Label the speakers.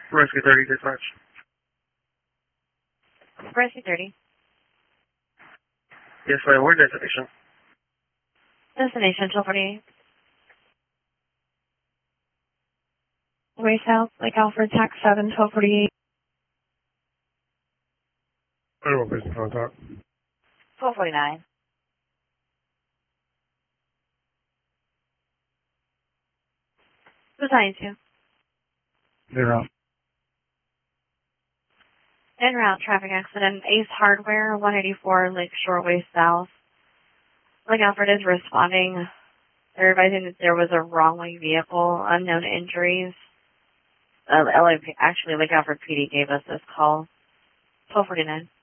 Speaker 1: Rescue 30, dispatch.
Speaker 2: Rescue 30.
Speaker 1: Yes, ma'am. Where's destination?
Speaker 2: Destination 1248. Way south, Lake Alfred, tax 7, 1248.
Speaker 1: Anyone please in contact?
Speaker 2: 1249. Design 2.
Speaker 1: Zero.
Speaker 2: En route traffic accident, Ace Hardware, 184 Lakeshore Way South. Lake Alfred is responding. They're advising that there was a wrong way vehicle, unknown injuries. Lake Alfred PD gave us this call. 1249.